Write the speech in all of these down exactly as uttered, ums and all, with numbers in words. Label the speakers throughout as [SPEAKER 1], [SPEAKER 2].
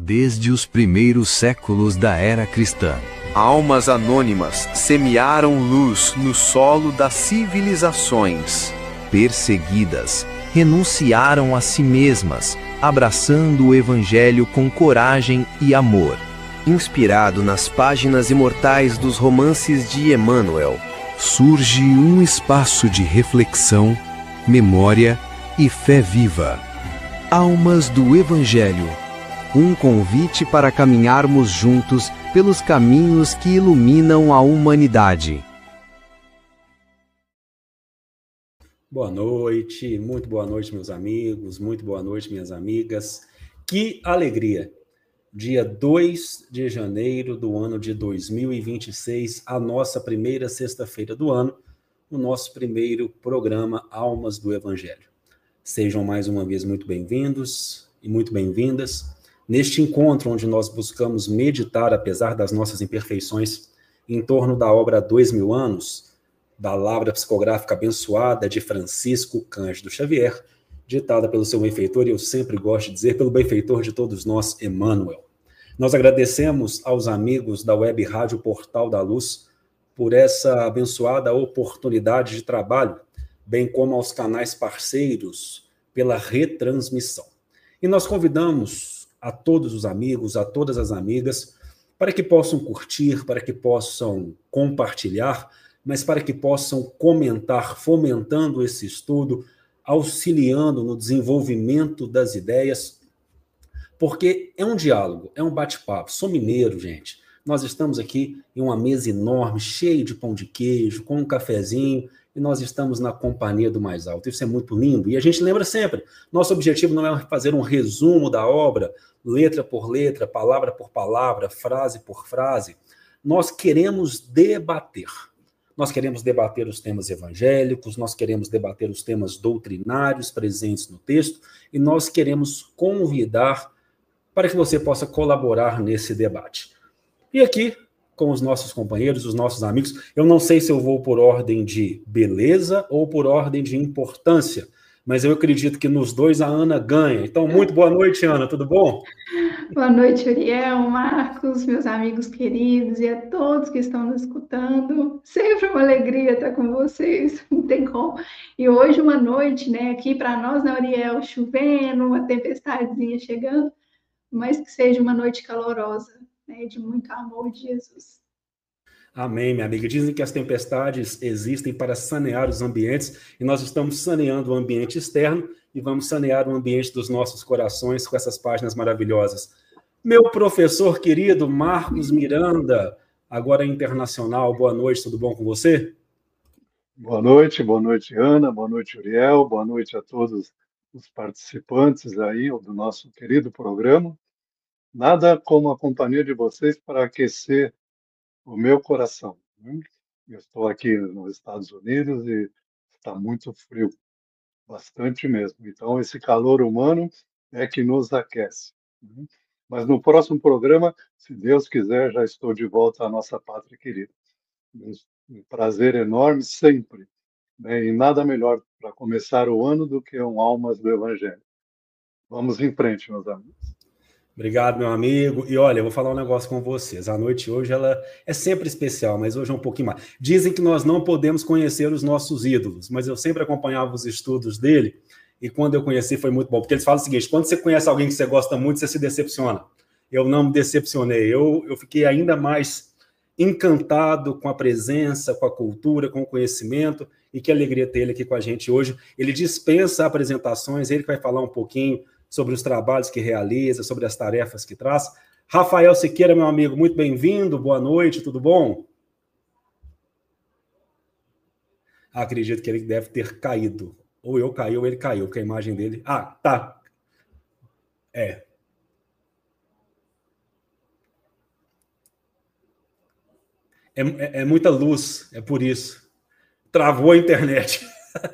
[SPEAKER 1] desde os primeiros séculos da era cristã.
[SPEAKER 2] Almas anônimas semearam luz no solo das civilizações.
[SPEAKER 1] Perseguidas, renunciaram a si mesmas, abraçando o Evangelho com coragem e amor.
[SPEAKER 3] Inspirado nas páginas imortais dos romances de Emmanuel,
[SPEAKER 1] surge um espaço de reflexão, memória e fé viva. Almas do Evangelho. Um convite para caminharmos juntos pelos caminhos que iluminam a humanidade.
[SPEAKER 4] Boa noite, muito boa noite, meus amigos, muito boa noite, minhas amigas. Que alegria! Dia dois de janeiro do ano de dois mil e vinte e seis, a nossa primeira sexta-feira do ano, o nosso primeiro programa Almas do Evangelho. Sejam mais uma vez muito bem-vindos e muito bem-vindas neste encontro onde nós buscamos meditar, apesar das nossas imperfeições, em torno da obra Dois Mil Anos, da Lavra Psicográfica Abençoada de Francisco Cândido Xavier, ditada pelo seu benfeitor, e eu sempre gosto de dizer, pelo benfeitor de todos nós, Emmanuel. Nós agradecemos aos amigos da Web Rádio Portal da Luz por essa abençoada oportunidade de trabalho, bem como aos canais parceiros pela retransmissão. E nós convidamos a todos os amigos, a todas as amigas, para que possam curtir, para que possam compartilhar, mas para que possam comentar, fomentando esse estudo, auxiliando no desenvolvimento das ideias, porque é um diálogo, é um bate-papo. Sou mineiro, gente. Nós estamos aqui em uma mesa enorme, cheia de pão de queijo, com um cafezinho, e nós estamos na companhia do mais alto. Isso é muito lindo. E a gente lembra sempre, nosso objetivo não é fazer um resumo da obra, letra por letra, palavra por palavra, frase por frase. Nós queremos debater. Nós queremos debater os temas evangélicos, nós queremos debater os temas doutrinários presentes no texto, e nós queremos convidar para que você possa colaborar nesse debate. E aqui, com os nossos companheiros, os nossos amigos, eu não sei se eu vou por ordem de beleza ou por ordem de importância, mas eu acredito que nos dois a Ana ganha. Então, muito boa noite, Ana, tudo bom?
[SPEAKER 5] Boa noite, Uriel, Marcos, meus amigos queridos e a todos que estão nos escutando. Sempre uma alegria estar com vocês, não tem como. E hoje uma noite, né, aqui para nós, né, Uriel, chovendo, uma tempestadezinha chegando, mas que seja uma noite calorosa, né, de muito amor de Jesus.
[SPEAKER 4] Amém, minha amiga. Dizem que as tempestades existem para sanear os ambientes, e nós estamos saneando o ambiente externo e vamos sanear o ambiente dos nossos corações com essas páginas maravilhosas. Meu professor querido, Marcos Miranda, agora internacional, boa noite, tudo bom com você?
[SPEAKER 6] Boa noite, boa noite, Ana, boa noite, Uriel, boa noite a todos os participantes aí do nosso querido programa. Nada como a companhia de vocês para aquecer o meu coração. Né? Eu estou aqui nos Estados Unidos e está muito frio, bastante mesmo. Então, esse calor humano é que nos aquece. Né? Mas no próximo programa, se Deus quiser, já estou de volta à nossa pátria querida. Um prazer enorme sempre. Né? E nada melhor para começar o ano do que um Almas do Evangelho. Vamos em frente, meus amigos.
[SPEAKER 4] Obrigado, meu amigo. E olha, eu vou falar um negócio com vocês. A noite hoje ela é sempre especial, mas hoje é um pouquinho mais. Dizem que nós não podemos conhecer os nossos ídolos, mas eu sempre acompanhava os estudos dele, e quando eu conheci foi muito bom, porque eles falam o seguinte: quando você conhece alguém que você gosta muito, você se decepciona. Eu não me decepcionei, eu, eu fiquei ainda mais encantado com a presença, com a cultura, com o conhecimento, e que alegria ter ele aqui com a gente hoje. Ele dispensa apresentações, ele que vai falar um pouquinho sobre os trabalhos que realiza, sobre as tarefas que traz. Rafael Siqueira, meu amigo, muito bem-vindo, boa noite, tudo bom? Acredito que ele deve ter caído. Ou eu caí, ou ele caiu, porque a imagem dele... Ah, tá. É. É, é, é muita luz, é por isso. Travou a internet.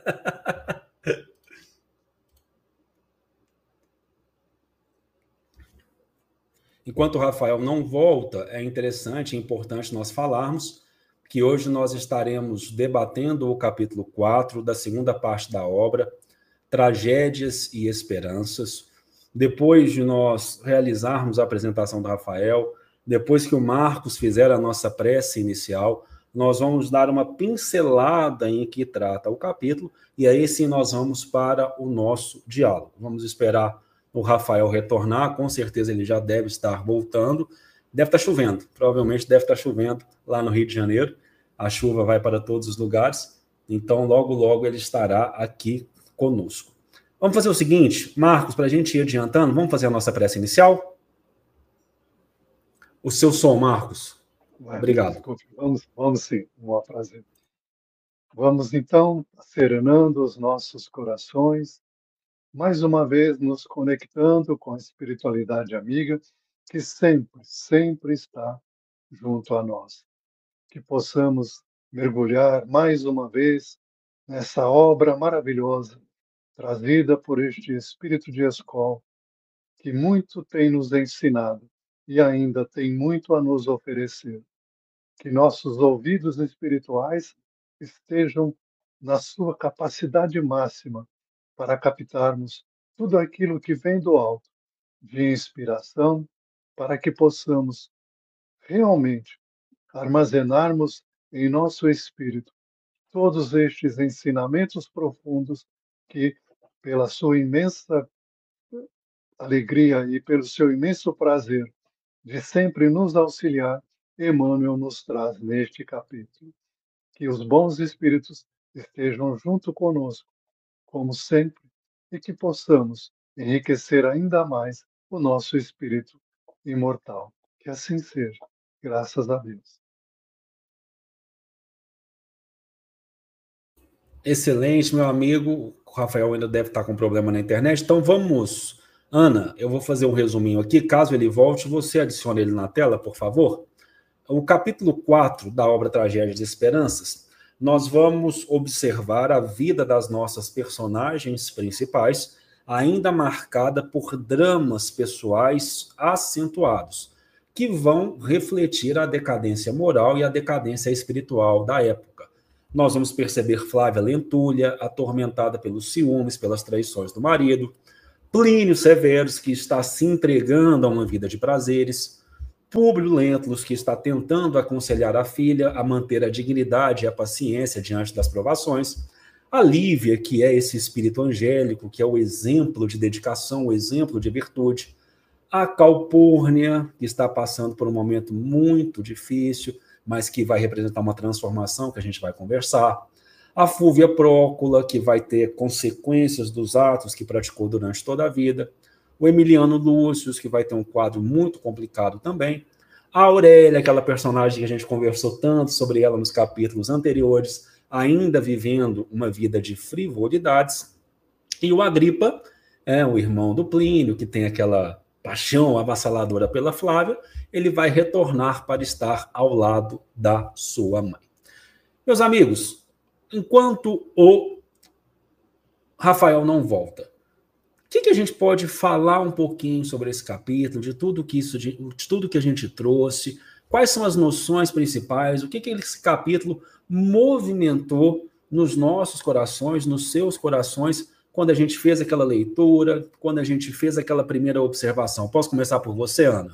[SPEAKER 4] Enquanto o Rafael não volta, é interessante e importante nós falarmos que hoje nós estaremos debatendo o capítulo quatro da segunda parte da obra, Tragédias e Esperanças, depois de nós realizarmos a apresentação do Rafael, depois que o Marcos fizer a nossa prece inicial, nós vamos dar uma pincelada em que trata o capítulo, e aí sim nós vamos para o nosso diálogo. Vamos esperar o Rafael retornar, com certeza ele já deve estar voltando. Deve estar chovendo, provavelmente deve estar chovendo lá no Rio de Janeiro. A chuva vai para todos os lugares, então logo, logo ele estará aqui conosco. Vamos fazer o seguinte, Marcos, para a gente ir adiantando, vamos fazer a nossa prece inicial? O seu som, Marcos.
[SPEAKER 6] Ué,
[SPEAKER 4] Obrigado.
[SPEAKER 6] Desculpe, vamos, vamos sim, um prazer. Vamos então serenando os nossos corações, mais uma vez nos conectando com a espiritualidade amiga que sempre, sempre está junto a nós. Que possamos mergulhar mais uma vez nessa obra maravilhosa trazida por este espírito de escola, que muito tem nos ensinado e ainda tem muito a nos oferecer. Que nossos ouvidos espirituais estejam na sua capacidade máxima para captarmos tudo aquilo que vem do alto, de inspiração, para que possamos realmente armazenarmos em nosso espírito todos estes ensinamentos profundos que, pela sua imensa alegria e pelo seu imenso prazer de sempre nos auxiliar, Emmanuel nos traz neste capítulo. Que os bons espíritos estejam junto conosco, como sempre, e que possamos enriquecer ainda mais o nosso espírito imortal. Que assim seja, graças a Deus.
[SPEAKER 4] Excelente, meu amigo. O Rafael ainda deve estar com problema na internet. Então vamos, Ana, eu vou fazer um resuminho aqui. Caso ele volte, você adicione ele na tela, por favor. O capítulo quatro da obra Tragédias e Esperanças, nós vamos observar a vida das nossas personagens principais, ainda marcada por dramas pessoais acentuados, que vão refletir a decadência moral e a decadência espiritual da época. Nós vamos perceber Flávia Lentulha, atormentada pelos ciúmes, pelas traições do marido, Plínio Severus, que está se entregando a uma vida de prazeres, Públio Lentulus, que está tentando aconselhar a filha a manter a dignidade e a paciência diante das provações, a Lívia, que é esse espírito angélico, que é o exemplo de dedicação, o exemplo de virtude, a Calpurnia, que está passando por um momento muito difícil, mas que vai representar uma transformação que a gente vai conversar, a Fúvia Prócula, que vai ter consequências dos atos que praticou durante toda a vida, o Emiliano Lúcio, que vai ter um quadro muito complicado também, a Aurélia, aquela personagem que a gente conversou tanto sobre ela nos capítulos anteriores, ainda vivendo uma vida de frivolidades, e o Agripa, é, o irmão do Plínio, que tem aquela paixão avassaladora pela Flávia, ele vai retornar para estar ao lado da sua mãe. Meus amigos, enquanto o Rafael não volta, o que, que a gente pode falar um pouquinho sobre esse capítulo, de tudo que isso, de, de tudo que a gente trouxe, quais são as noções principais, o que, que esse capítulo movimentou nos nossos corações, nos seus corações, quando a gente fez aquela leitura, quando a gente fez aquela primeira observação. Posso começar por você, Ana?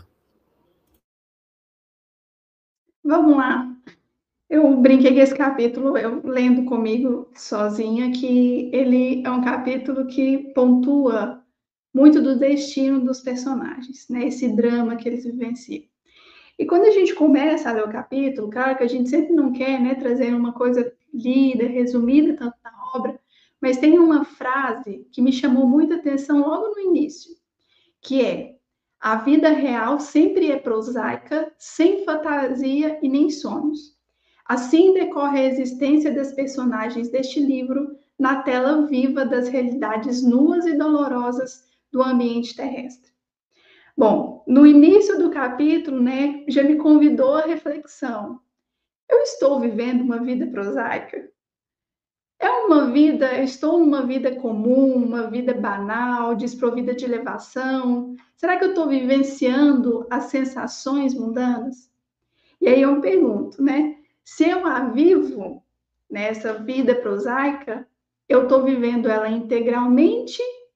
[SPEAKER 5] Vamos lá. Eu brinquei com esse capítulo, eu lendo comigo sozinha, que ele é um capítulo que pontua muito do destino dos personagens, né? Esse drama que eles vivenciam. E quando a gente começa a ler o capítulo, claro que a gente sempre não quer, né, trazer uma coisa lida, resumida tanto na obra, mas tem uma frase que me chamou muita atenção logo no início, que é: a vida real sempre é prosaica, sem fantasia e nem sonhos. Assim decorre a existência das personagens deste livro na tela viva das realidades nuas e dolorosas do ambiente terrestre. Bom, no início do capítulo, né, já me convidou à reflexão. Eu estou vivendo uma vida prosaica? É uma vida, eu estou numa vida comum, uma vida banal, desprovida de elevação? Será que eu estou vivenciando as sensações mundanas? E aí eu me pergunto, né? Se eu a vivo nessa vida prosaica, eu estou vivendo ela integralmente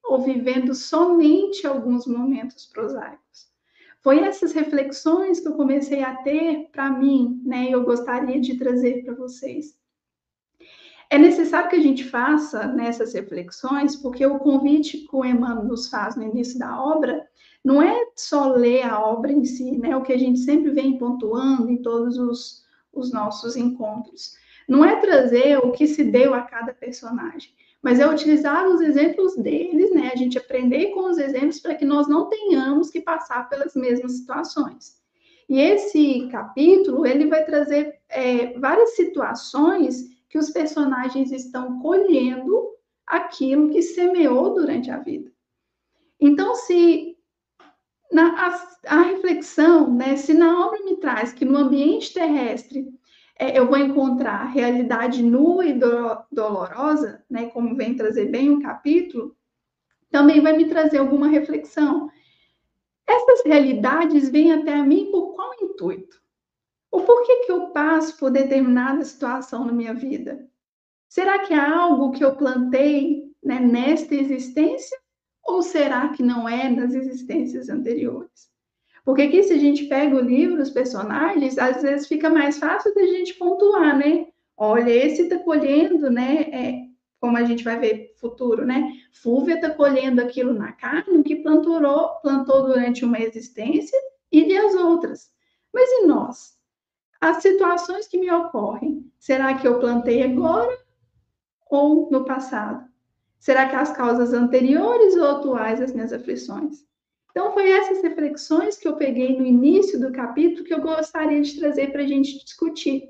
[SPEAKER 5] ou vivendo somente alguns momentos prosaicos? Foi essas reflexões que eu comecei a ter para mim, né? Eu gostaria de trazer para vocês. É necessário que a gente faça nessas reflexões, porque o convite que o Emmanuel nos faz no início da obra não é só ler a obra em si, né? O que a gente sempre vem pontuando em todos os, os nossos encontros. Não é trazer o que se deu a cada personagem, mas é utilizar os exemplos deles, né? A gente aprender com os exemplos para que nós não tenhamos que passar pelas mesmas situações. E esse capítulo, ele vai trazer é, várias situações que os personagens estão colhendo aquilo que semeou durante a vida. Então, se na, a, a reflexão, né, se na obra me traz que no ambiente terrestre é, eu vou encontrar realidade nua e do, dolorosa, né, como vem trazer bem o capítulo, também vai me trazer alguma reflexão. Essas realidades vêm até a mim por qual intuito? O porquê que eu passo por determinada situação na minha vida? Será que é algo que eu plantei, né, nesta existência? Ou será que não é nas existências anteriores? Porque aqui, se a gente pega o livro, os personagens, às vezes fica mais fácil da gente pontuar, né? Olha, esse está colhendo, né? É, como a gente vai ver futuro, né? Fúvia está colhendo aquilo na carne que plantou, plantou durante uma existência e de as outras. Mas e nós? As situações que me ocorrem, será que eu plantei agora ou no passado? Será que as causas anteriores ou atuais das minhas aflições? Então, foi essas reflexões que eu peguei no início do capítulo que eu gostaria de trazer para a gente discutir.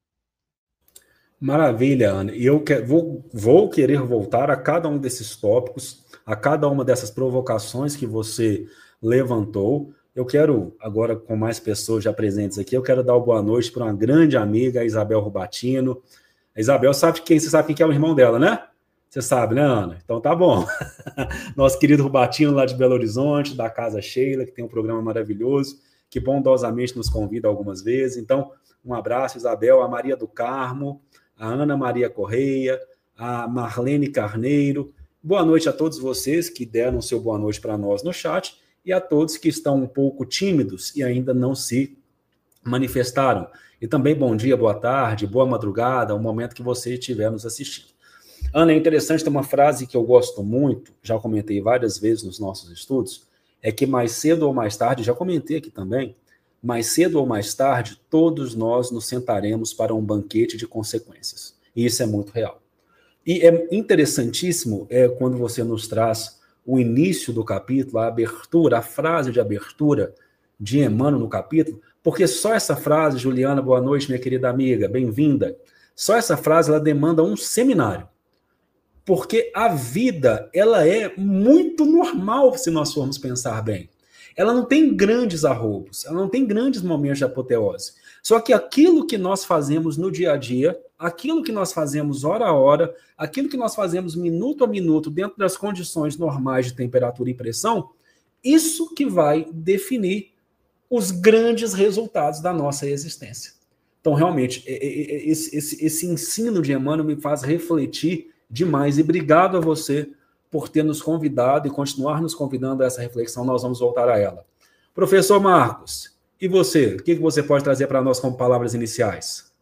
[SPEAKER 4] Maravilha, Ana. E eu que, vou, vou querer voltar a cada um desses tópicos, a cada uma dessas provocações que você levantou. Eu quero, agora com mais pessoas já presentes aqui, eu quero dar uma boa noite para uma grande amiga, a Isabel Rubatino. A Isabel sabe quem, você sabe quem é o irmão dela, né? Você sabe, né, Ana? Então tá bom. Nosso querido Rubatino lá de Belo Horizonte, da Casa Sheila, que tem um programa maravilhoso, que bondosamente nos convida algumas vezes. Então, um abraço, Isabel, a Maria do Carmo, a Ana Maria Correia, a Marlene Carneiro. Boa noite a todos vocês que deram seu boa noite para nós no chat e a todos que estão um pouco tímidos e ainda não se manifestaram. E também bom dia, boa tarde, boa madrugada, o momento que você estiver nos assistindo. Ana, é interessante, tem uma frase que eu gosto muito, já comentei várias vezes nos nossos estudos, é que mais cedo ou mais tarde, já comentei aqui também, mais cedo ou mais tarde, todos nós nos sentaremos para um banquete de consequências. E isso é muito real. E é interessantíssimo é, quando você nos traz o início do capítulo, a abertura, a frase de abertura de Emmanuel no capítulo, porque só essa frase, Juliana, boa noite, minha querida amiga, bem-vinda, só essa frase, ela demanda um seminário. Porque a vida, ela é muito normal se nós formos pensar bem. Ela não tem grandes arroubos, ela não tem grandes momentos de apoteose. Só que aquilo que nós fazemos no dia a dia, aquilo que nós fazemos hora a hora, aquilo que nós fazemos minuto a minuto, dentro das condições normais de temperatura e pressão, isso que vai definir os grandes resultados da nossa existência. Então, realmente, esse, esse, esse ensino de Emmanuel me faz refletir demais. E obrigado a você por ter nos convidado e continuar nos convidando a essa reflexão. Nós vamos voltar a ela. Professor Marcos, e você? O que você pode trazer para nós como palavras iniciais?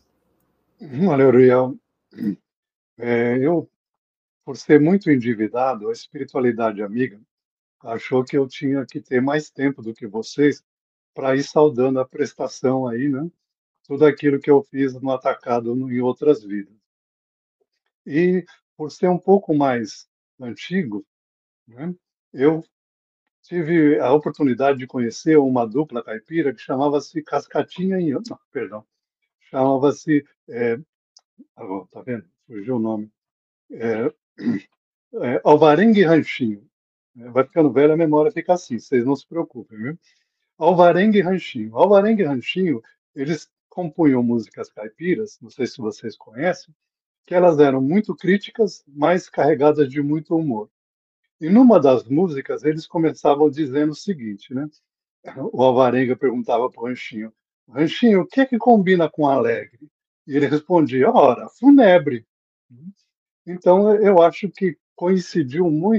[SPEAKER 6] Olha, Uriel, é, eu, por ser muito endividado, a espiritualidade amiga achou que eu tinha que ter mais tempo do que vocês para ir saudando a prestação aí, né? Tudo aquilo que eu fiz no atacado em outras vidas. E por ser um pouco mais antigo, né, eu tive a oportunidade de conhecer uma dupla caipira que chamava-se Cascatinha e... Não, perdão. Chamava-se... É, oh, tá vendo? Fugiu o nome. É, é, Alvarenga e Ranchinho. Vai ficando velho, a memória fica assim, vocês não se preocupem, viu? Alvarenga e Ranchinho. Alvarenga e Ranchinho, eles compunham músicas caipiras, não sei se vocês conhecem, que elas eram muito críticas, mas carregadas de muito humor. E numa das músicas, eles começavam dizendo o seguinte, né? O Alvarenga perguntava para o Ranchinho, Ranchinho, o que é que combina com alegre? E ele respondia, ora, funebre. Então, eu acho que coincidiu muito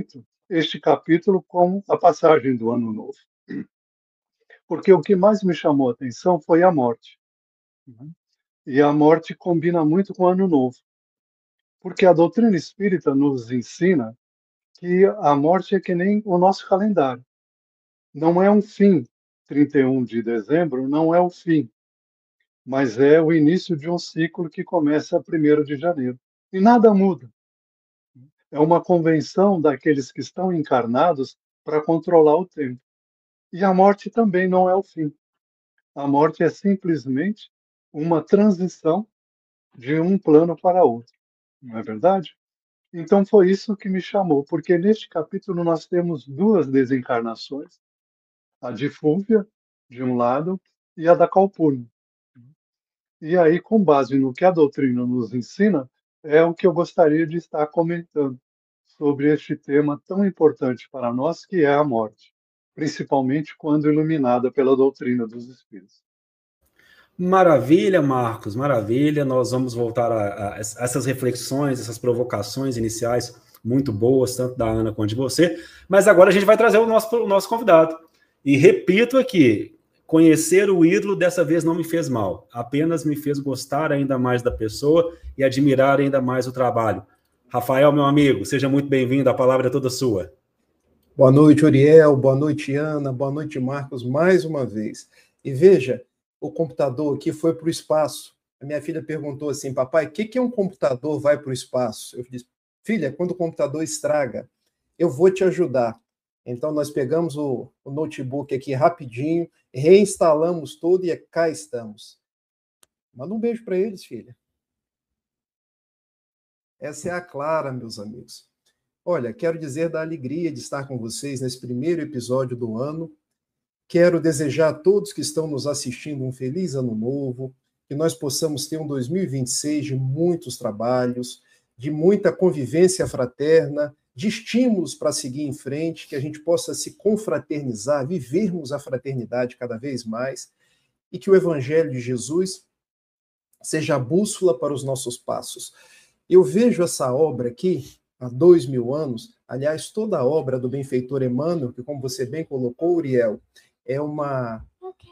[SPEAKER 6] este capítulo como a passagem do Ano Novo. Porque o que mais me chamou a atenção foi a morte. E a morte combina muito com o Ano Novo. Porque a doutrina espírita nos ensina que a morte é que nem o nosso calendário. Não é um fim. trinta e um de dezembro não é o fim, mas é o início de um ciclo que começa primeiro de janeiro. E nada muda. É uma convenção daqueles que estão encarnados para controlar o tempo. E a morte também não é o fim. A morte é simplesmente uma transição de um plano para outro. Não é verdade? Então foi isso que me chamou, porque neste capítulo nós temos duas desencarnações, a de Fúvia, de um lado, e a da Calpurnia. E aí, com base no que a doutrina nos ensina, é o que eu gostaria de estar comentando sobre este tema tão importante para nós, que é a morte, principalmente quando iluminada pela doutrina dos Espíritos.
[SPEAKER 4] Maravilha, Marcos, maravilha. Nós vamos voltar a, a essas reflexões, essas provocações iniciais muito boas, tanto da Ana quanto de você. Mas agora a gente vai trazer o nosso, o nosso convidado. E repito aqui, conhecer o ídolo dessa vez não me fez mal, apenas me fez gostar ainda mais da pessoa e admirar ainda mais o trabalho. Rafael, meu amigo, seja muito bem-vindo, a palavra é toda sua.
[SPEAKER 7] Boa noite, Uriel, boa noite, Ana, boa noite, Marcos, mais uma vez. E veja, o computador aqui foi para o espaço. A minha filha perguntou assim, papai, o que, que um computador vai para o espaço? Eu disse, filha, quando o computador estraga, eu vou te ajudar. Então, nós pegamos o, o notebook aqui rapidinho, reinstalamos tudo e cá estamos. Manda um beijo para eles, filha. Essa é a Clara, meus amigos. Olha, quero dizer da alegria de estar com vocês nesse primeiro episódio do ano. Quero desejar a todos que estão nos assistindo um feliz ano novo, que nós possamos ter um dois mil e vinte e seis de muitos trabalhos, de muita convivência fraterna, de estímulos para seguir em frente, que a gente possa se confraternizar, vivermos a fraternidade cada vez mais, e que o Evangelho de Jesus seja a bússola para os nossos passos. Eu vejo essa obra aqui, há dois mil anos, aliás, toda a obra do benfeitor Emmanuel, que, como você bem colocou, Uriel, é, uma,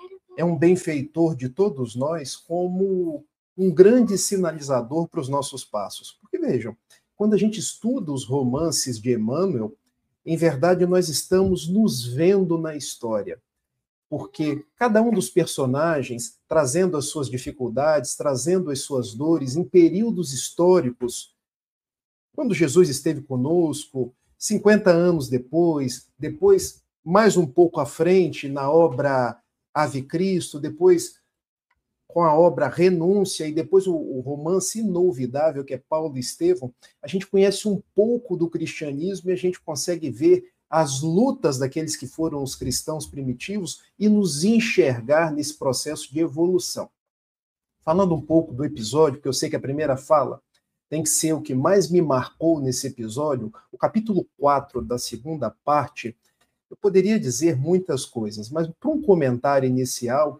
[SPEAKER 7] é um benfeitor de todos nós como um grande sinalizador para os nossos passos. Porque, vejam, quando a gente estuda os romances de Emmanuel, em verdade, nós estamos nos vendo na história. Porque cada um dos personagens, trazendo as suas dificuldades, trazendo as suas dores, em períodos históricos, quando Jesus esteve conosco, cinquenta anos depois, depois mais um pouco à frente, na obra Ave Cristo, depois com a obra Renúncia, e depois o, o romance inolvidável, que é Paulo e Estevão, a gente conhece um pouco do cristianismo e a gente consegue ver as lutas daqueles que foram os cristãos primitivos e nos enxergar nesse processo de evolução. Falando um pouco do episódio, que eu sei que a primeira fala tem que ser o que mais me marcou nesse episódio, o capítulo quatro da segunda parte, eu poderia dizer muitas coisas, mas para um comentário inicial,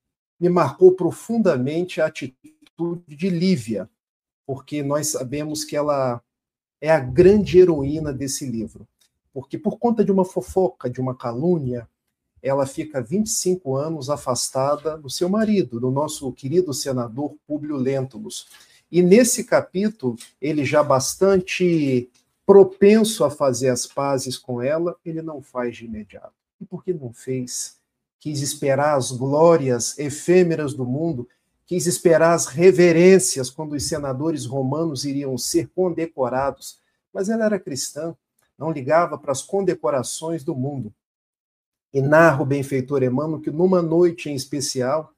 [SPEAKER 7] me marcou profundamente a atitude de Lívia, porque nós sabemos que ela é a grande heroína desse livro. Porque por conta de uma fofoca, de uma calúnia, ela fica vinte e cinco anos afastada do seu marido, do nosso querido senador Públio Lentulus. E nesse capítulo, ele já bastante propenso a fazer as pazes com ela, ele não faz de imediato. E por que não fez? Quis esperar as glórias efêmeras do mundo, quis esperar as reverências quando os senadores romanos iriam ser condecorados. Mas ela era cristã, não ligava para as condecorações do mundo. E narra o benfeitor Emmanuel que numa noite em especial,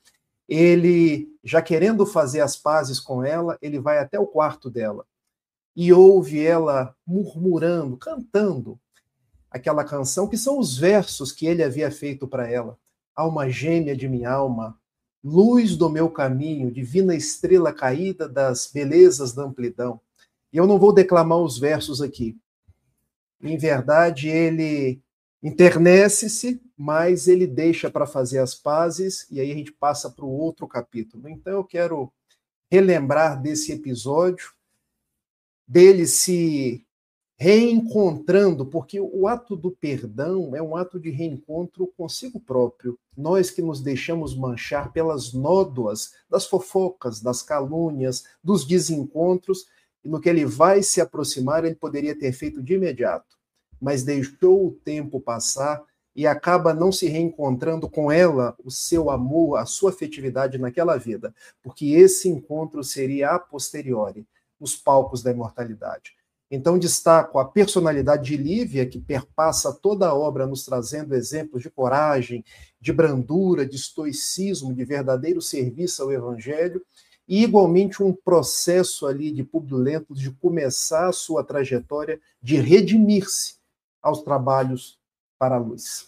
[SPEAKER 7] ele, já querendo fazer as pazes com ela, ele vai até o quarto dela e ouve ela murmurando, cantando aquela canção, que são os versos que ele havia feito para ela. Alma gêmea de minha alma, luz do meu caminho, divina estrela caída das belezas da amplidão. E eu não vou declamar os versos aqui. Em verdade, ele internece-se, mas ele deixa para fazer as pazes, e aí a gente passa para o outro capítulo. Então eu quero relembrar desse episódio, dele se reencontrando, porque o ato do perdão é um ato de reencontro consigo próprio. Nós que nos deixamos manchar pelas nódoas das fofocas, das calúnias, dos desencontros, e no que ele vai se aproximar, ele poderia ter feito de imediato, mas deixou o tempo passar e acaba não se reencontrando com ela, o seu amor, a sua afetividade naquela vida, porque esse encontro seria a posteriori, nos palcos da imortalidade. Então, destaco a personalidade de Lívia, que perpassa toda a obra, nos trazendo exemplos de coragem, de brandura, de estoicismo, de verdadeiro serviço ao Evangelho, e, igualmente, um processo ali de Públio Lentulus de começar a sua trajetória de redimir-se aos trabalhos para a luz.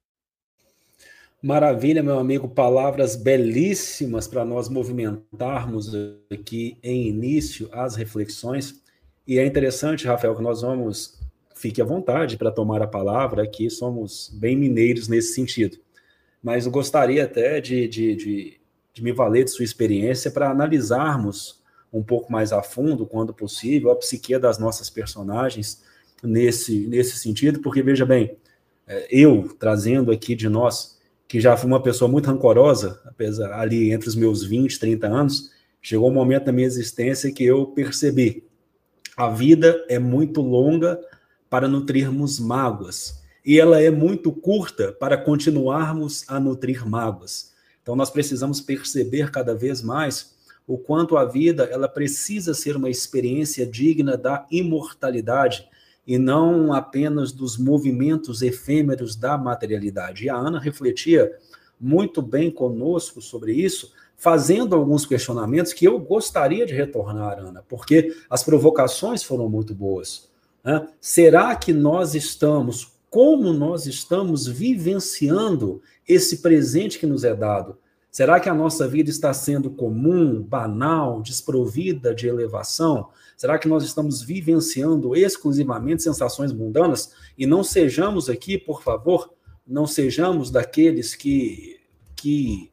[SPEAKER 4] Maravilha, meu amigo, palavras belíssimas para nós movimentarmos aqui em início as reflexões. E é interessante, Rafael, que nós vamos, fique à vontade para tomar a palavra, aqui somos bem mineiros nesse sentido, mas eu gostaria até de, de, de, de me valer de sua experiência para analisarmos um pouco mais a fundo, quando possível, a psique das nossas personagens nesse, nesse sentido, porque, veja bem, eu trazendo aqui de nós, que já fui uma pessoa muito rancorosa, apesar ali entre os meus vinte, trinta anos, chegou um momento na minha existência que eu percebi: a vida é muito longa para nutrirmos mágoas, e ela é muito curta para continuarmos a nutrir mágoas. Então nós precisamos perceber cada vez mais o quanto a vida ela precisa ser uma experiência digna da imortalidade, e não apenas dos movimentos efêmeros da materialidade. E a Ana refletia muito bem conosco sobre isso, fazendo alguns questionamentos que eu gostaria de retornar, Ana, porque as provocações foram muito boas, né? Será que nós estamos, como nós estamos vivenciando esse presente que nos é dado? Será que a nossa vida está sendo comum, banal, desprovida de elevação? Será que nós estamos vivenciando exclusivamente sensações mundanas? E não sejamos aqui, por favor, não sejamos daqueles que... que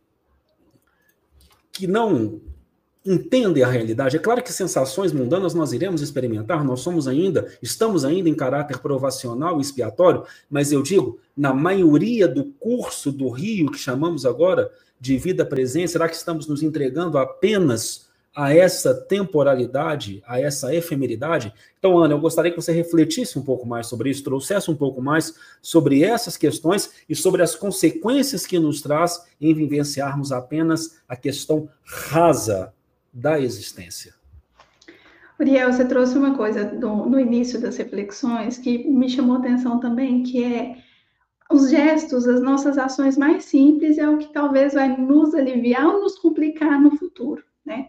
[SPEAKER 4] que não entendem a realidade. É claro que sensações mundanas nós iremos experimentar, nós somos ainda, estamos ainda em caráter provacional e expiatório, mas eu digo, na maioria do curso do rio que chamamos agora de vida presente, será que estamos nos entregando apenas a essa temporalidade, a essa efemeridade? Então, Ana, eu gostaria que você refletisse um pouco mais sobre isso, trouxesse um pouco mais sobre essas questões e sobre as consequências que nos traz em vivenciarmos apenas a questão rasa da existência.
[SPEAKER 5] Uriel, você trouxe uma coisa do, no início das reflexões que me chamou a atenção também, que é os gestos, as nossas ações mais simples é o que talvez vai nos aliviar ou nos complicar no futuro, né?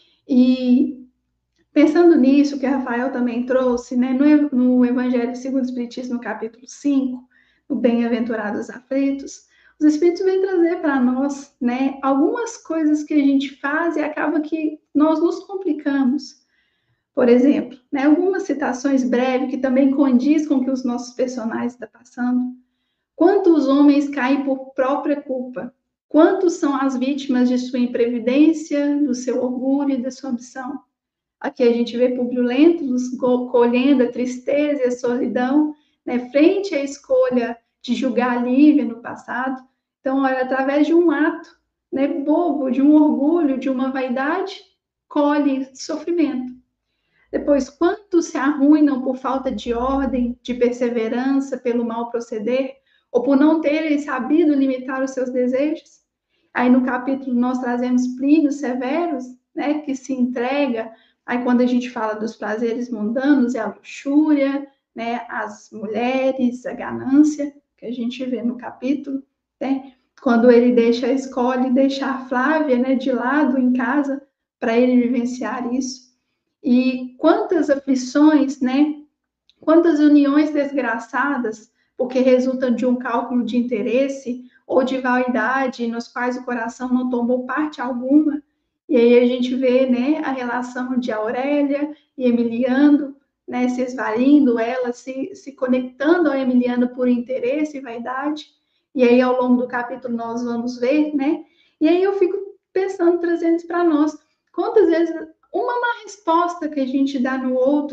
[SPEAKER 5] E pensando nisso, que Rafael também trouxe, né, no, no Evangelho segundo o Espiritismo, no capítulo cinco, no Bem-aventurados aflitos, os Espíritos vêm trazer para nós, né, algumas coisas que a gente faz e acaba que nós nos complicamos. Por exemplo, né, algumas citações breves que também condiz com o que os nossos personagens estão passando. Quantos homens caem por própria culpa? Quantos são as vítimas de sua imprevidência, do seu orgulho e da sua ambição? Aqui a gente vê Públio Lentulus colhendo a tristeza e a solidão, né, frente à escolha de julgar Lívia no passado. Então, olha, através de um ato, né, bobo, de um orgulho, de uma vaidade, colhe sofrimento. Depois, quantos se arruinam por falta de ordem, de perseverança, pelo mal proceder, ou por não terem sabido limitar os seus desejos? Aí no capítulo nós trazemos Plínio Severus, né, que se entrega, aí quando a gente fala dos prazeres mundanos, é a luxúria, né, as mulheres, a ganância, que a gente vê no capítulo, né, quando ele deixa, escolhe deixar Flávia, né, de lado em casa, para ele vivenciar isso. E quantas aflições, né, quantas uniões desgraçadas, porque resultam de um cálculo de interesse ou de vaidade, nos quais o coração não tomou parte alguma. E aí a gente vê, né, a relação de Aurélia e Emiliano, né, se esvalindo, ela se, se conectando ao Emiliano por interesse e vaidade. E aí ao longo do capítulo nós vamos ver, né? E aí eu fico pensando, trazendo isso para nós. Quantas vezes uma má resposta que a gente dá no outro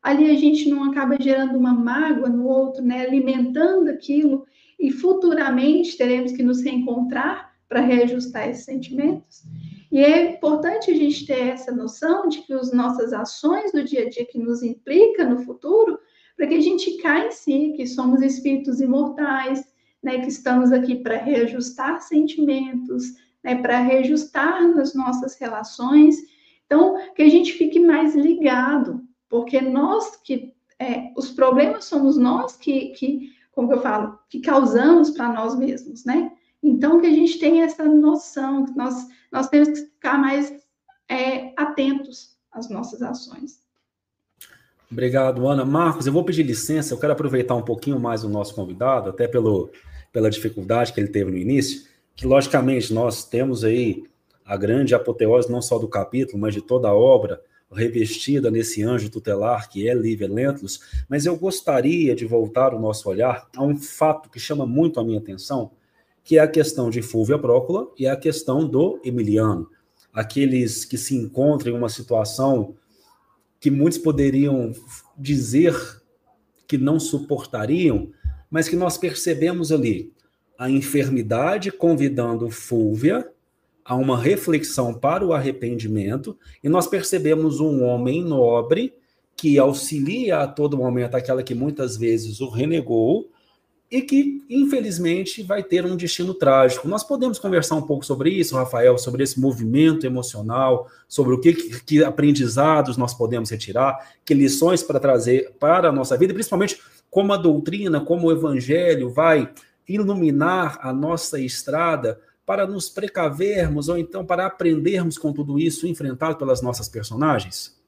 [SPEAKER 5] ali a gente não acaba gerando uma mágoa no outro, né? Alimentando aquilo, e futuramente teremos que nos reencontrar para reajustar esses sentimentos. E é importante a gente ter essa noção de que as nossas ações do dia a dia que nos implicam no futuro, para que a gente caia em si, que somos espíritos imortais, né, que estamos aqui para reajustar sentimentos, né, para reajustar nas nossas relações. Então, que a gente fique mais ligado, porque nós que, é, os problemas somos nós que, que, como eu falo, que causamos para nós mesmos, né? Então, que a gente tenha essa noção, que nós, nós temos que ficar mais é, atentos às nossas ações.
[SPEAKER 4] Obrigado, Ana. Marcos, eu vou pedir licença, eu quero aproveitar um pouquinho mais o nosso convidado, até pelo, pela dificuldade que ele teve no início, que logicamente nós temos aí a grande apoteose não só do capítulo, mas de toda a obra, revestida nesse anjo tutelar que é Lívia Lentulus, mas eu gostaria de voltar o nosso olhar a um fato que chama muito a minha atenção, que é a questão de Fúlvia Prócula e a questão do Emiliano. Aqueles que se encontram em uma situação que muitos poderiam dizer que não suportariam, mas que nós percebemos ali a enfermidade convidando Fúlvia a uma reflexão para o arrependimento, e nós percebemos um homem nobre que auxilia a todo momento aquela que muitas vezes o renegou, e que, infelizmente, vai ter um destino trágico. Nós podemos conversar um pouco sobre isso, Rafael, sobre esse movimento emocional, sobre o que, que aprendizados nós podemos retirar, que lições para trazer para a nossa vida, principalmente como a doutrina, como o evangelho vai iluminar a nossa estrada para nos precavermos, ou então para aprendermos com tudo isso enfrentado pelas nossas personagens?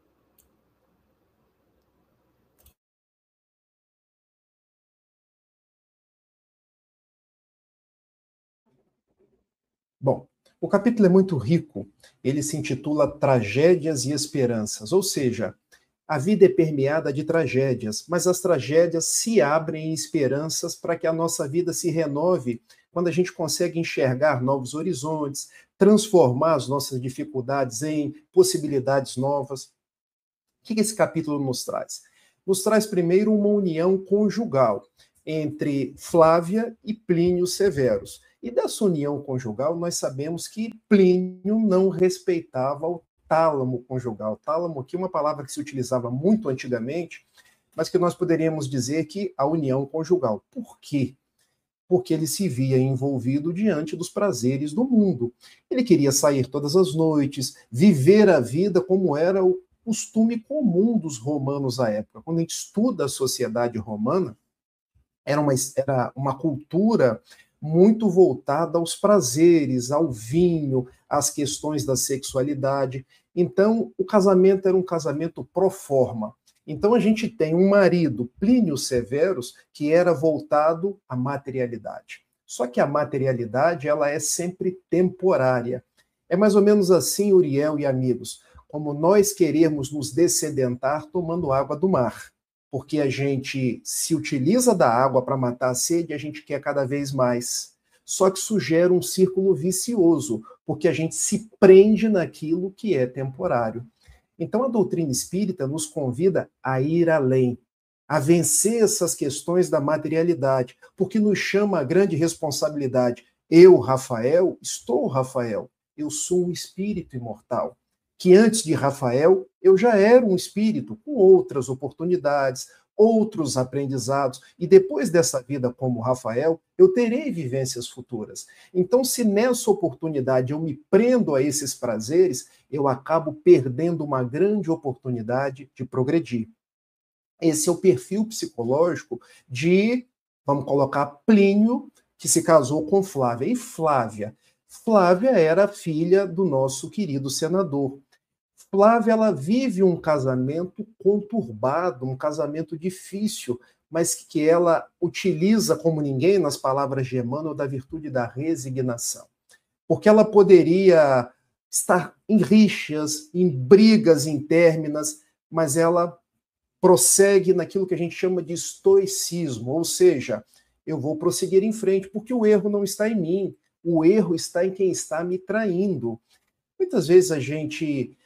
[SPEAKER 7] Bom, o capítulo é muito rico, ele se intitula Tragédias e Esperanças, ou seja, a vida é permeada de tragédias, mas as tragédias se abrem em esperanças para que a nossa vida se renove quando a gente consegue enxergar novos horizontes, transformar as nossas dificuldades em possibilidades novas. O que esse capítulo nos traz? Nos traz primeiro uma união conjugal entre Flávia e Plínio Severus. E dessa união conjugal, nós sabemos que Plínio não respeitava o tálamo conjugal. Tálamo aqui é uma palavra que se utilizava muito antigamente, mas que nós poderíamos dizer que a união conjugal. Por quê? Porque ele se via envolvido diante dos prazeres do mundo. Ele queria sair todas as noites, viver a vida como era o costume comum dos romanos à época. Quando a gente estuda a sociedade romana, era uma, era uma cultura muito voltada aos prazeres, ao vinho, às questões da sexualidade. Então, o casamento era um casamento pro forma. Então, a gente tem um marido, Plínio Severus, que era voltado à materialidade. Só que a materialidade, ela é sempre temporária. É mais ou menos assim, Uriel e amigos, como nós queremos nos dessedentar tomando água do mar. Porque a gente se utiliza da água para matar a sede, a gente quer cada vez mais. Só que isso gera um círculo vicioso, porque a gente se prende naquilo que é temporário. Então a doutrina espírita nos convida a ir além, a vencer essas questões da materialidade, porque nos chama a grande responsabilidade. Eu, Rafael, estou Rafael, eu sou um espírito imortal. Que antes de Rafael, eu já era um espírito com outras oportunidades, outros aprendizados, e depois dessa vida como Rafael, eu terei vivências futuras. Então, se nessa oportunidade eu me prendo a esses prazeres, eu acabo perdendo uma grande oportunidade de progredir. Esse é o perfil psicológico de, vamos colocar, Plínio, que se casou com Flávia. E Flávia? Flávia era filha do nosso querido senador. Flávia, ela vive um casamento conturbado, um casamento difícil, mas que ela utiliza como ninguém, nas palavras de Emmanuel, da virtude da resignação. Porque ela poderia estar em rixas, em brigas intérminas, mas ela prossegue naquilo que a gente chama de estoicismo, ou seja, eu vou prosseguir em frente, porque o erro não está em mim, o erro está em quem está me traindo. Muitas vezes a gente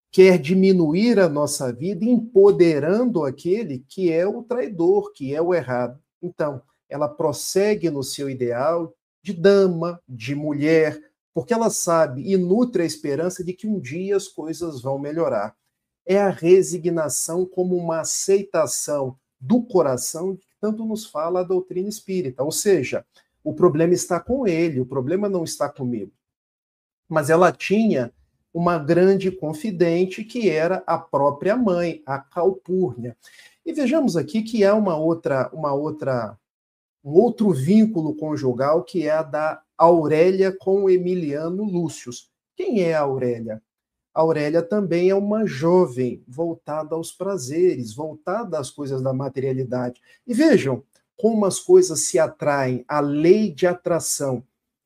[SPEAKER 7] quer diminuir a nossa vida, empoderando aquele que é o traidor, que é o errado. Então, ela prossegue no seu ideal de dama, de mulher, porque ela sabe e nutre a esperança de que um dia as coisas vão melhorar. É a resignação como uma aceitação do coração que tanto nos fala a doutrina espírita. Ou seja, o problema está com ele, o problema não está comigo. Mas ela tinha uma grande confidente que era a própria mãe, a Calpurnia. E vejamos aqui que há uma outra, uma outra, um outro vínculo conjugal que é a da Aurélia com o Emiliano Lúcius. Quem é a Aurélia? A Aurélia também é uma jovem voltada aos prazeres, voltada às coisas da materialidade. E vejam como as coisas se atraem, a lei de atração.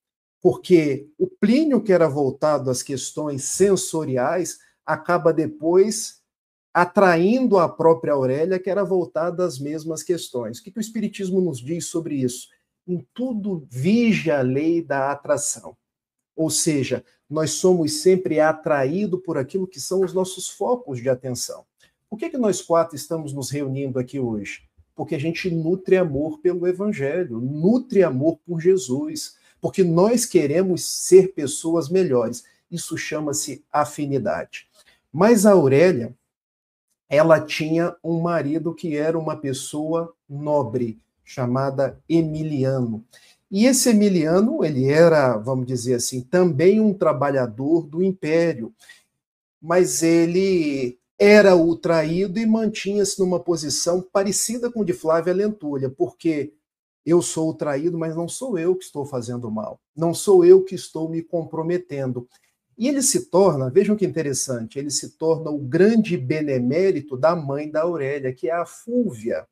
[SPEAKER 7] Porque o Plínio, que era voltado às questões sensoriais, acaba depois atraindo a própria Aurélia, que era voltada às mesmas questões. O que o Espiritismo nos diz sobre isso? Em tudo vige a lei da atração. Ou seja, nós somos sempre atraídos por aquilo que são os nossos focos de atenção. Por que que nós quatro estamos nos reunindo aqui hoje? Porque a gente nutre amor pelo Evangelho, nutre amor por Jesus, porque nós queremos ser pessoas melhores. Isso chama-se afinidade. Mas a Aurélia, ela tinha um marido que era uma pessoa nobre, chamada Emiliano. E esse Emiliano, ele era, vamos dizer assim, também um trabalhador do Império, mas ele era o traído e mantinha-se numa posição parecida com a de Flávia Lentulha, porque eu sou o traído, mas não sou eu que estou fazendo mal. Não sou eu que estou me comprometendo. E ele se torna, vejam que interessante, ele se torna o grande benemérito da mãe da Aurélia, que é a Fúlvia.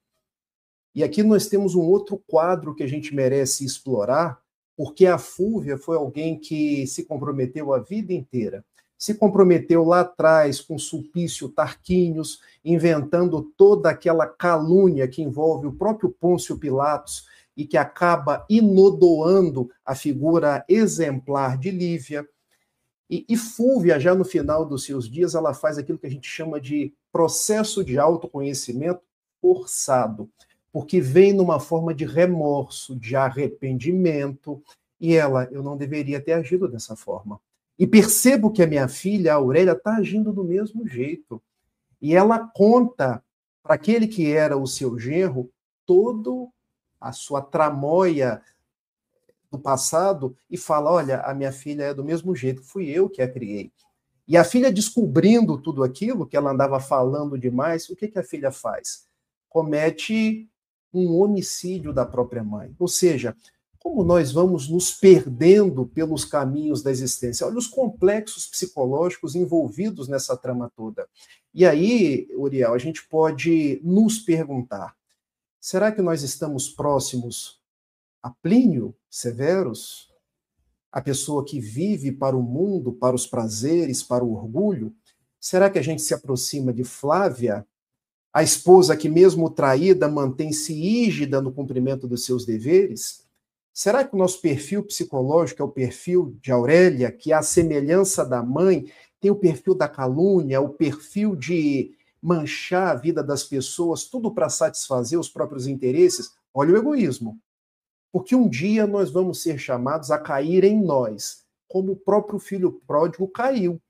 [SPEAKER 7] E aqui nós temos um outro quadro que a gente merece explorar, porque a Fúlvia foi alguém que se comprometeu a vida inteira. Se comprometeu lá atrás com Sulpício Tarquínios, inventando toda aquela calúnia que envolve o próprio Pôncio Pilatos, e que acaba inodoando a figura exemplar de Lívia. E, e Fúlvia, já no final dos seus dias, ela faz aquilo que a gente chama de processo de autoconhecimento forçado, porque vem numa forma de remorso, de arrependimento, e ela, eu não deveria ter agido dessa forma. E percebo que a minha filha, a Aurélia, está agindo do mesmo jeito. E ela conta para aquele que era o seu genro todo a sua tramóia do passado e fala, olha, a minha filha é do mesmo jeito, fui eu que a criei. E a filha, descobrindo tudo aquilo que ela andava falando demais, o que, que a filha faz? Comete um homicídio da própria mãe. Ou seja, como nós vamos nos perdendo pelos caminhos da existência. Olha os complexos psicológicos envolvidos nessa trama toda. E aí, Uriel, a gente pode nos perguntar, será que nós estamos próximos a Plínio Severus, a pessoa que vive para o mundo, para os prazeres, para o orgulho? Será que a gente se aproxima de Flávia, a esposa que, mesmo traída, mantém-se rígida no cumprimento dos seus deveres? Será que o nosso perfil psicológico é o perfil de Aurélia, que, à semelhança da mãe, tem o perfil da calúnia, o perfil de manchar a vida das pessoas, tudo para satisfazer os próprios interesses? Olha o egoísmo. Porque um dia nós vamos ser chamados a cair em nós, como o próprio filho pródigo caiu.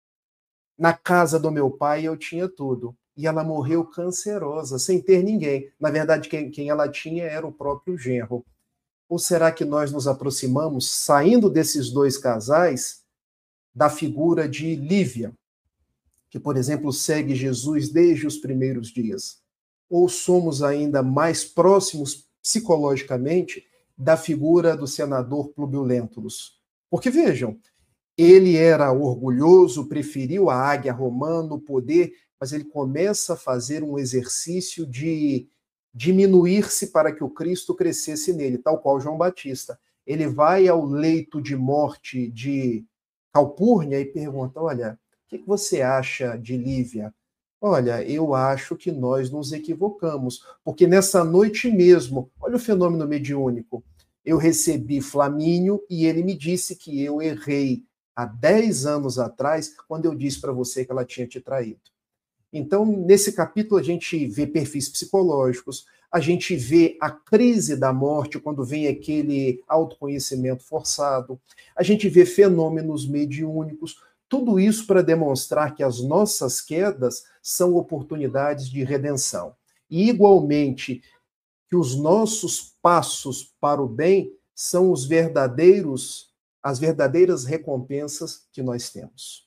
[SPEAKER 7] Na casa do meu pai eu tinha tudo, e ela morreu cancerosa, sem ter ninguém. Na verdade, quem, quem ela tinha era o próprio genro. Ou será que nós nos aproximamos, saindo desses dois casais, da figura de Lívia, que, por exemplo, segue Jesus desde os primeiros dias? Ou somos ainda mais próximos psicologicamente da figura do senador Plúbio Lentulus? Porque, vejam, ele era orgulhoso, preferiu a águia romana, o poder, mas ele começa a fazer um exercício de diminuir-se para que o Cristo crescesse nele, tal qual João Batista. Ele vai ao leito de morte de Calpurnia e pergunta, olha, o que você acha de Lívia? Olha, eu acho que nós nos equivocamos, porque nessa noite mesmo, olha o fenômeno mediúnico, eu recebi Flamínio e ele me disse que eu errei. há dez anos atrás, quando eu disse para você que ela tinha te traído. Então, nesse capítulo, a gente vê perfis psicológicos, a gente vê a crise da morte, quando vem aquele autoconhecimento forçado, a gente vê fenômenos mediúnicos, tudo isso para demonstrar que as nossas quedas são oportunidades de redenção. E, igualmente, que os nossos passos para o bem são os verdadeiros, as verdadeiras recompensas que nós temos.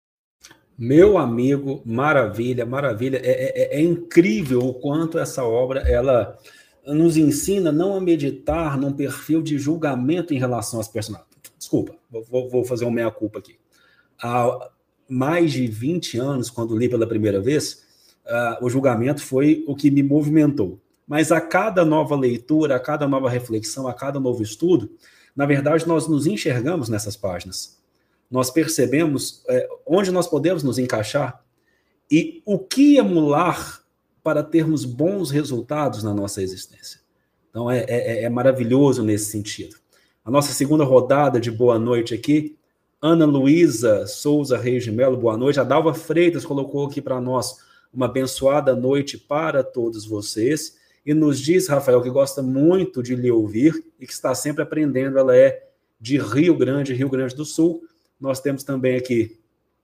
[SPEAKER 4] Meu amigo, maravilha, maravilha. É, é, é incrível o quanto essa obra ela nos ensina não a meditar num perfil de julgamento em relação às personagens. Desculpa, vou, vou fazer uma meia-culpa aqui. Há mais de vinte anos, quando li pela primeira vez, uh, o julgamento foi o que me movimentou. Mas a cada nova leitura, a cada nova reflexão, a cada novo estudo, na verdade, nós nos enxergamos nessas páginas. Nós percebemos é, onde nós podemos nos encaixar e o que emular para termos bons resultados na nossa existência. Então, é, é, é maravilhoso nesse sentido. A nossa segunda rodada de boa noite aqui, Ana Luísa Souza Reis de Melo, boa noite. A Dalva Freitas colocou aqui para nós uma abençoada noite para todos vocês. E nos diz, Rafael, que gosta muito de lhe ouvir e que está sempre aprendendo. Ela é de Rio Grande, Rio Grande do Sul. Nós temos também aqui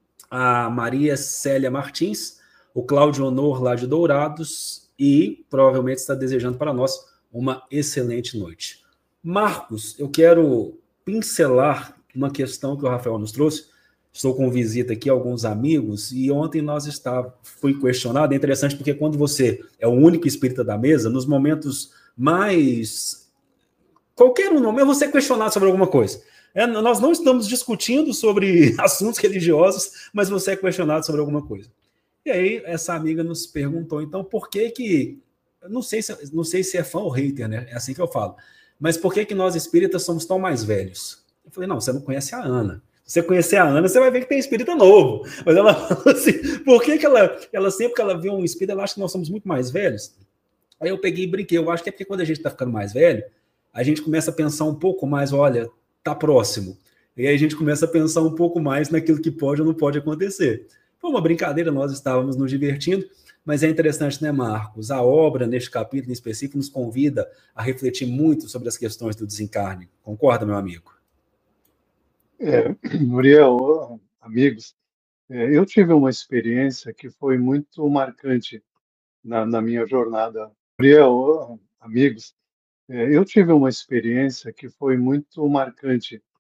[SPEAKER 4] a Maria Célia Martins, o Cláudio Honor lá de Dourados e provavelmente está desejando para nós uma excelente noite. Marcos, eu quero pincelar uma questão que o Rafael nos trouxe. Estou com visita aqui, alguns amigos, e ontem nós estávamos, fui questionado. É interessante porque quando você é o único espírita da mesa, nos momentos mais... qualquer um nome, é você questionado sobre alguma coisa. É, nós não estamos discutindo sobre assuntos religiosos, mas você é questionado sobre alguma coisa. E aí, essa amiga nos perguntou, então, por que que... Não sei se, não sei se é fã ou hater, né? É assim que eu falo. Mas por que que nós espíritas somos tão mais velhos? Eu falei, não, você não conhece a Ana. Se você conhecer a Ana, você vai ver que tem espírita novo. Mas ela falou assim, por que que ela, ela sempre que ela vê um espírito, ela acha que nós somos muito mais velhos? Aí eu peguei e brinquei. Eu acho que é porque quando a gente está ficando mais velho, a gente começa a pensar um pouco mais, olha, tá próximo. E aí a gente começa a pensar um pouco mais naquilo que pode ou não pode acontecer. Foi uma brincadeira, nós estávamos nos divertindo, mas é interessante, né, Marcos? A obra, neste capítulo em específico, nos convida a refletir muito sobre as questões do desencarne. Concorda, meu amigo?
[SPEAKER 6] É, Muriel, amigos, é, eu tive uma experiência que foi muito marcante na, na minha jornada. Muriel, amigos, é, eu tive uma experiência que foi muito marcante